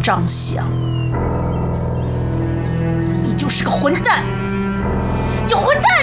张翔，你就是个混蛋，你混蛋！